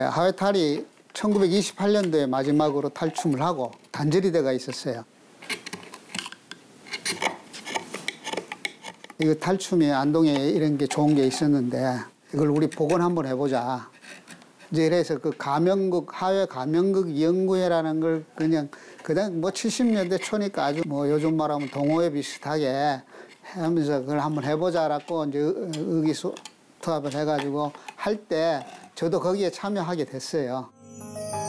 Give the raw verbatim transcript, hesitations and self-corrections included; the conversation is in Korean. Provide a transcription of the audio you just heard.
하회탈이 천구백이십팔 년도에 마지막으로 탈춤을 하고 단절이대가 있었어요. 이거 탈춤이 안동에 이런 게 좋은 게 있었는데 이걸 우리 복원 한번 해보자. 이제 그래서 그 가명극, 하회 가명극 연구회라는 걸 그냥 그냥 뭐 칠십 년대 초니까 아주 뭐 요즘 말하면 동호회 비슷하게 하면서 그걸 한번 해보자라고 이제 의기소통합을 해가지고 할 때 저도 거기에 참여하게 됐어요.